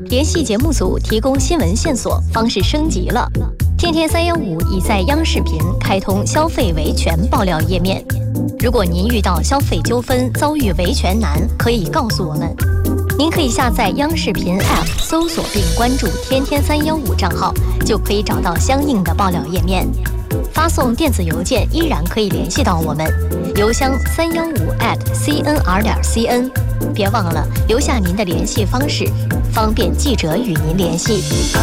联系节目组提供新闻线索方式升级了。天天315已在央视频开通消费维权爆料页面。如果您遇到消费纠纷遭遇维权难，可以告诉我们。您可以下载央视频 App 搜索并关注天天315账号，就可以找到相应的爆料页面。发送电子邮件依然可以联系到我们，邮箱315@cnr.cn。别忘了留下您的联系方式，方便记者与您联系。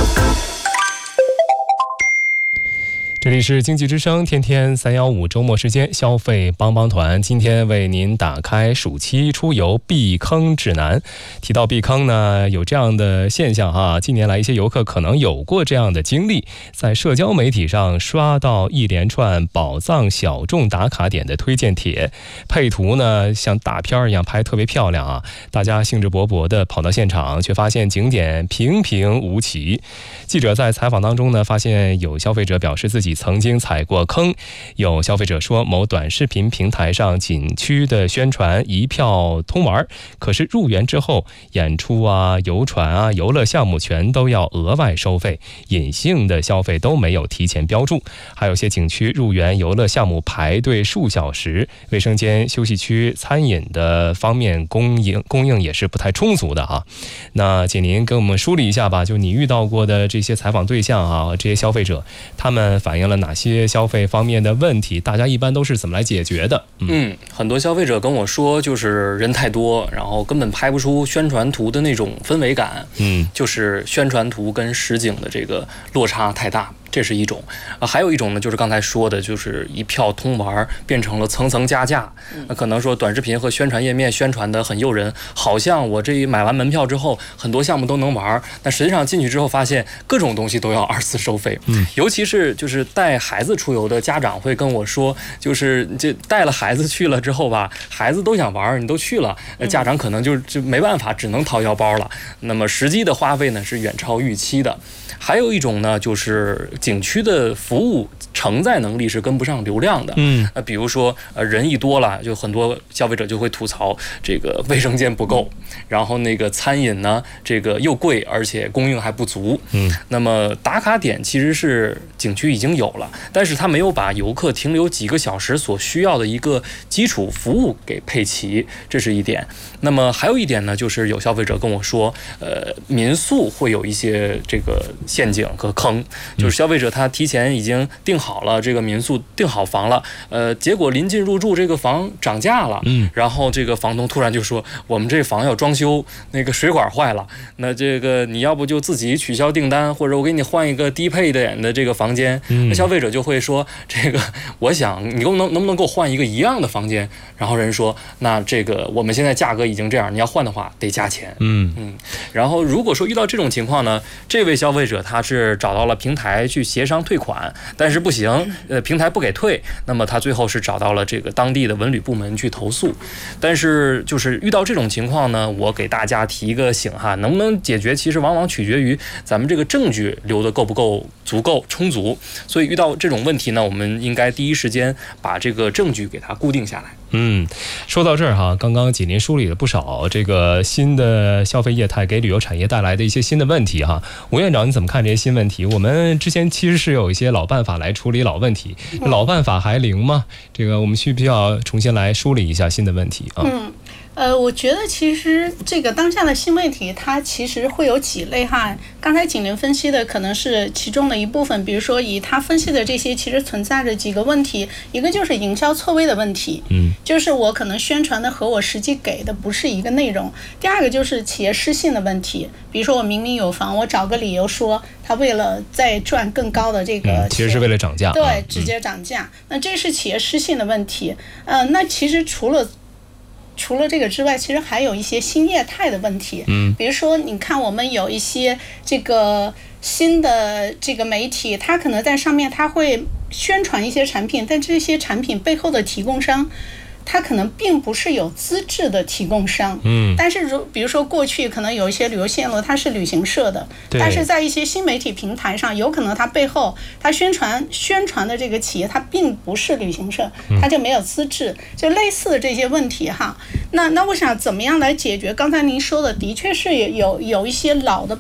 这里是经济之声天天315周末时间消费帮帮团，今天为您打开暑期出游避坑指南。提到避坑呢，有这样的现象哈，近年来一些游客可能有过这样的经历，在社交媒体上刷到一连串宝藏小众打卡点的推荐帖，配图呢像大片一样拍特别漂亮啊，大家兴致勃勃地跑到现场，却发现景点平平无奇。记者在采访当中呢，发现有消费者表示自己曾经踩过坑，有消费者说某短视频平台上景区的宣传一票通玩，可是入园之后演出啊、游船啊、游乐项目全都要额外收费，隐性的消费都没有提前标注。还有些景区入园游乐项目排队数小时，卫生间、休息区、餐饮的方面供应也是不太充足的啊。那请您跟我们梳理一下吧，就你遇到过的这些采访对象啊，这些消费者他们反映了哪些消费方面的问题，大家一般都是怎么来解决的？ 很多消费者跟我说，就是人太多，然后根本拍不出宣传图的那种氛围感，就是宣传图跟实景的这个落差太大。这是一种，还有一种呢，就是刚才说的，就是一票通玩变成了层层加价。可能说短视频和宣传页面宣传的很诱人，好像我这一买完门票之后，很多项目都能玩，但实际上进去之后发现各种东西都要二次收费。尤其是就是带孩子出游的家长会跟我说，就是这带了孩子去了之后吧，孩子都想玩，你都去了，家长可能就没办法，只能掏腰包了。那么实际的花费呢是远超预期的。还有一种呢，就是景区的服务承载能力是跟不上流量的。比如说人一多了，就很多消费者就会吐槽这个卫生间不够，然后那个餐饮呢，这个又贵，而且供应还不足。那么打卡点其实是景区已经有了，但是它没有把游客停留几个小时所需要的一个基础服务给配齐，这是一点。那么还有一点呢，就是有消费者跟我说，民宿会有一些这个陷阱和坑，就是消费者他提前已经订好了这个民宿，订好房了，结果临近入住这个房涨价了，然后这个房东突然就说我们这房要装修，那个水管坏了，那这个你要不就自己取消订单，或者我给你换一个低配点的这个房间。那消费者就会说，这个我想你能不能给我换一个一样的房间？然后人说，那这个我们现在价格已经这样，你要换的话得加钱。然后如果说遇到这种情况呢，这位消费者他是找到了平台去协商退款，但是不行，平台不给退，那么他最后是找到了这个当地的文旅部门去投诉。但是就是遇到这种情况呢，我给大家提一个醒哈，能不能解决其实往往取决于咱们这个证据留得够不够足够充足。所以遇到这种问题呢，我们应该第一时间把这个证据给它固定下来。 说到这儿哈，刚刚锦麟梳理了不少这个新的消费业态给旅游产业带来的一些新的问题哈。吴院长，你怎么看这些新问题？我们之前其实是有一些老办法来处理老问题，老办法还灵吗？这个我们需不需要重新来梳理一下新的问题啊？ 我觉得其实这个当下的新问题，它其实会有几类哈。刚才锦麟分析的可能是其中的一部分，比如说以他分析的这些，其实存在着几个问题，一个就是营销错位的问题，就是我可能宣传的和我实际给的不是一个内容。第二个就是企业失信的问题，比如说我明明有房，我找个理由说他为了再赚更高的这个其实是为了涨价， 对，直接涨价，那这是企业失信的问题。那其实除了这个之外，其实还有一些新业态的问题。比如说你看我们有一些这个新的这个媒体，它可能在上面它会宣传一些产品，但这些产品背后的提供商它可能并不是有资质的提供商，但是比如说过去可能有一些旅游线路它是旅行社的，但是在一些新媒体平台上，有可能它背后它宣传的这个企业它并不是旅行社，它就没有资质，就类似的这些问题哈。那我想怎么样来解决？刚才您说的的确是有一些老的